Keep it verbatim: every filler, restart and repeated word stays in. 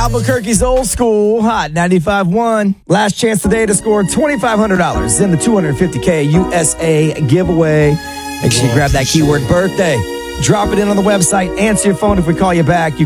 Albuquerque's Old School, Hot ninety-five point one. Last chance today to score twenty-five hundred dollars in the two hundred fifty K U S A giveaway. Make sure you grab that keyword birthday. Drop it in on the website. Answer your phone if we call you back. You